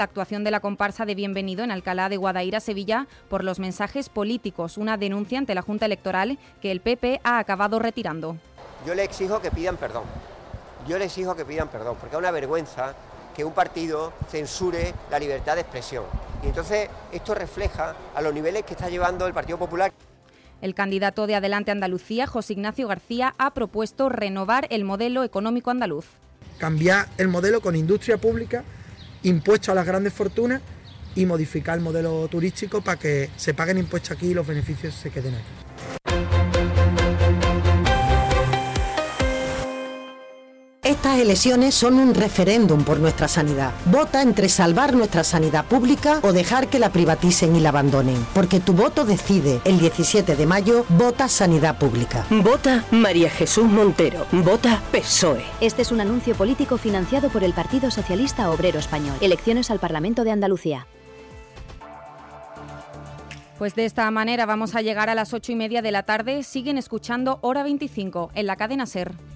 La actuación de la comparsa de Bienvenido en Alcalá de Guadaira, Sevilla, por los mensajes políticos, una denuncia ante la Junta Electoral que el PP ha acabado retirando. Yo les exijo que pidan perdón, porque es una vergüenza que un partido censure la libertad de expresión. Y entonces esto refleja a los niveles que está llevando el Partido Popular. El candidato de Adelante Andalucía, José Ignacio García, ha propuesto renovar el modelo económico andaluz. Cambiar el modelo con industria pública, impuestos a las grandes fortunas y modificar el modelo turístico para que se paguen impuestos aquí y los beneficios se queden aquí. Estas elecciones son un referéndum por nuestra sanidad. Vota entre salvar nuestra sanidad pública o dejar que la privaticen y la abandonen. Porque tu voto decide. El 17 de mayo, vota Sanidad Pública. Vota María Jesús Montero. Vota PSOE. Este es un anuncio político financiado por el Partido Socialista Obrero Español. Elecciones al Parlamento de Andalucía. Pues de esta manera vamos a llegar a las 8:30 de la tarde. Siguen escuchando Hora 25 en la cadena SER.